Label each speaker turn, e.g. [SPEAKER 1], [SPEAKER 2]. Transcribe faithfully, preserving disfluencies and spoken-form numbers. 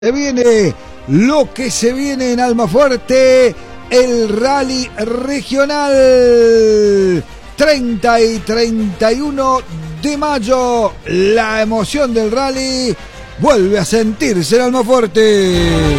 [SPEAKER 1] Se viene lo que se viene en Almafuerte, el rally regional treinta y treinta y uno de mayo. La emoción del rally vuelve a sentirse en Almafuerte.